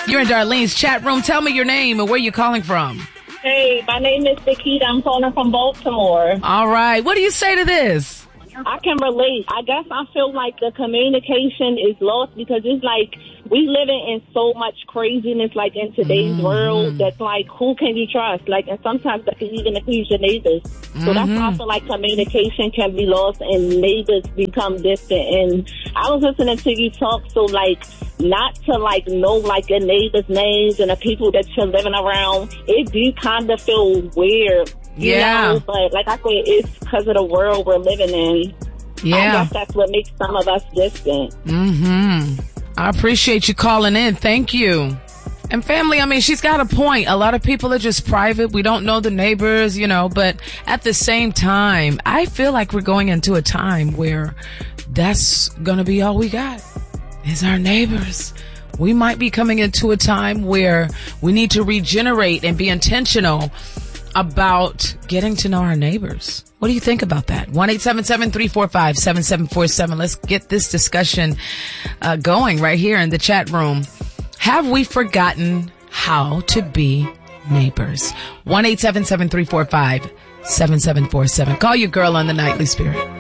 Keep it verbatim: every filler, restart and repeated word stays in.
You're in Darlene's chat room. Tell me your name and where you're calling from. Hey, my name is Nikita. I'm calling from Baltimore. All right. What do you say to this? I can relate. I guess I feel like the communication is lost because it's like we living in so much craziness, like in today's mm-hmm. world, that's like, who can you trust? Like, and sometimes that can even include your neighbors. Mm-hmm. So that's why I feel like communication can be lost and neighbors become distant. And I was listening to you talk, so like, not to like know like your neighbors' names and the people that you're living around, it do kind of feel weird. You yeah. know? But like I said, it's because of the world we're living in. Yeah. I guess that's what makes some of us distant. Mm-hmm. I appreciate you calling in. Thank you. And family, I mean, she's got a point. A lot of people are just private. We don't know the neighbors, you know, but at the same time, I feel like we're going into a time where that's going to be all we got is our neighbors. We might be coming into a time where we need to regenerate and be intentional about getting to know our neighbors. What do you think about that? one eight seven seven, three four five, seven seven four seven. Let's get this discussion uh, going right here in the chat room. Have we forgotten how to be neighbors? one eight seven seven, three four five, seven seven four seven. Call your girl on the Nightly Spirit.